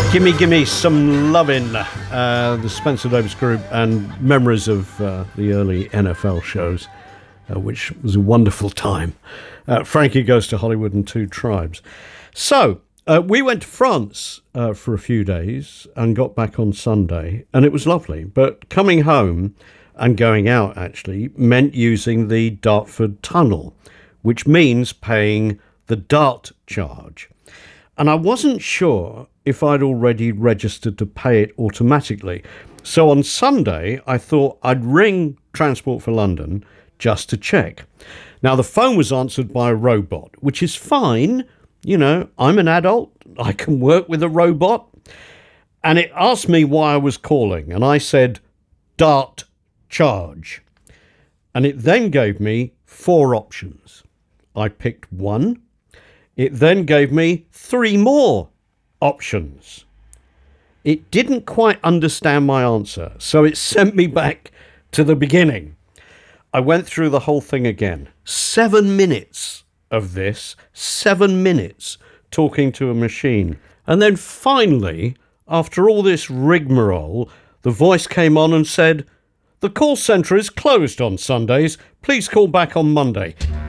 Gimme some lovin', the Spencer Davis Group, and memories of the early NFL shows, which was a wonderful time. Frankie Goes to Hollywood and Two Tribes. So, we went to France for a few days and got back on Sunday, and it was lovely. But coming home and going out, actually, meant using the Dartford Tunnel, which means paying the DART charge. And I wasn't sure if I'd already registered to pay it automatically. So on Sunday, I thought I'd ring Transport for London just to check. Now, the phone was answered by a robot, which is fine. You know, I'm an adult. I can work with a robot. And it asked me why I was calling. And I said, DART charge. And it then gave me 4 options. I picked one. It then gave me 3 more options. It didn't quite understand my answer, so it sent me back to the beginning. I went through the whole thing again. 7 minutes of this, 7 minutes talking to a machine. And then finally, after all this rigmarole, the voice came on and said, "The call centre is closed on Sundays. Please call back on Monday."